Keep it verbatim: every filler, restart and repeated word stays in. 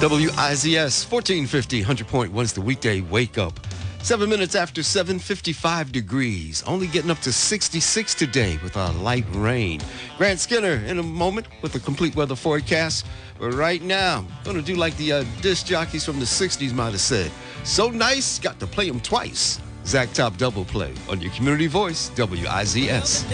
W I Z S fourteen fifty, one hundred point one is the weekday wake up. Seven minutes after seven, fifty-five degrees. Only getting up to sixty-six today with a light rain. Grant Skinner in a moment with a complete weather forecast. But right now, I'm going to do like the uh, disc jockeys from the sixties might have said. So nice, got to play them twice. Zach Top double play on your community voice, W I Z S.